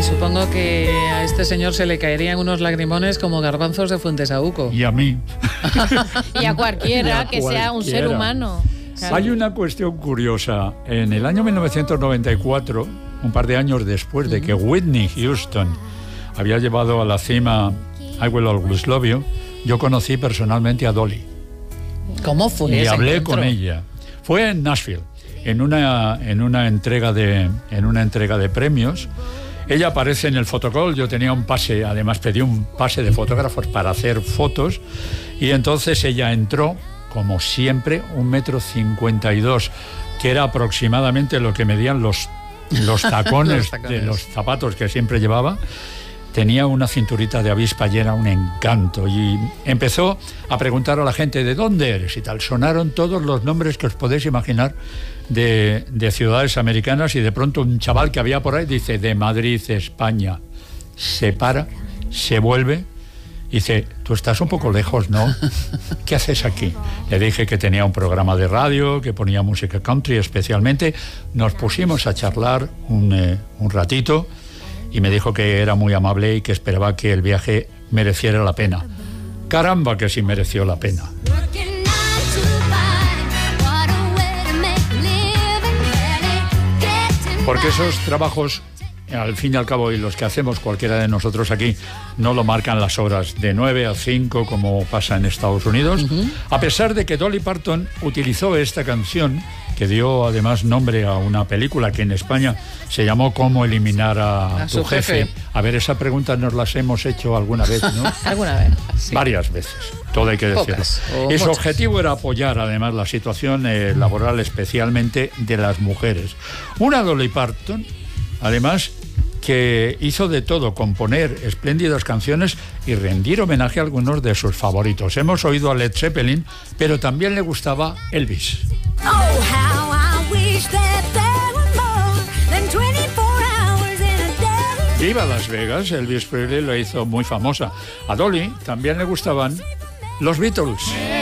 Y supongo que a este señor se le caerían unos lagrimones como garbanzos de Fuentesaúco. Y a mí. Y a cualquiera que sea un ser humano. Claro. Hay una cuestión curiosa. En el año 1994, un par de años después de que Whitney Houston había llevado a la cima I Will Always Love You, yo conocí personalmente a Dolly. ¿Cómo fue Y ese hablé encuentro? con ella. Fue en Nashville, en una entrega de premios. Ella aparece en el fotocall. Yo tenía un pase, además pedí un pase de fotógrafos para hacer fotos, y entonces ella entró, como siempre, 1,52 m, que era aproximadamente lo que medían los tacones de los zapatos que siempre llevaba. Tenía una cinturita de avispa y era un encanto. Y empezó a preguntar a la gente, ¿de dónde eres? Y tal. Sonaron todos los nombres que os podéis imaginar de ciudades americanas, y de pronto un chaval que había por ahí dice, de Madrid, España. Se para, se vuelve, y dice, tú estás un poco lejos, ¿no? ¿Qué haces aquí? Le dije que tenía un programa de radio, que ponía música country especialmente. Nos pusimos a charlar un ratito, y me dijo que era muy amable y que esperaba que el viaje mereciera la pena. Caramba, que sí mereció la pena. Porque esos trabajos, al fin y al cabo, y los que hacemos cualquiera de nosotros aquí, no lo marcan las horas de 9 a 5 como pasa en Estados Unidos. A pesar de que Dolly Parton utilizó esta canción, que dio además nombre a una película que en España se llamó ¿Cómo eliminar a tu jefe? A ver, esa pregunta nos las hemos hecho alguna vez, ¿no? ¿Alguna vez? Sí. Varias veces, todo hay que decirlo. Pocas, o Y su muchas. objetivo era apoyar además la situación laboral, especialmente de las mujeres. Una Dolly Parton, además, que hizo de todo, componer espléndidas canciones y rendir homenaje a algunos de sus favoritos. Hemos oído a Led Zeppelin, pero también le gustaba Elvis. Viva Las Vegas, Elvis Presley lo hizo muy famosa. A Dolly también le gustaban los Beatles.